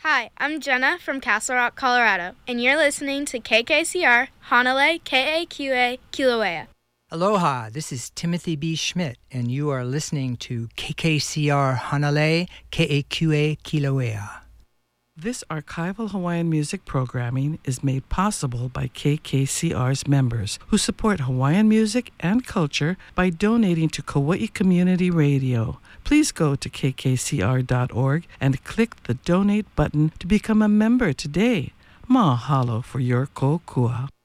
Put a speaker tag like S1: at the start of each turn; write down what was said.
S1: Hi, I'm Jenna from Castle Rock, Colorado, and you're listening to KKCR, Hanalei, KAQA, Kilauea.
S2: Aloha, this is Timothy B. Schmidt, and you are listening to KKCR Hanalei, KAQA, Kilauea.
S3: This archival Hawaiian music programming is made possible by KKCR's members who support Hawaiian music and culture by donating to Kauai Community Radio. Please go to kkcr.org and click the donate button to become a member today. Mahalo for your kokua.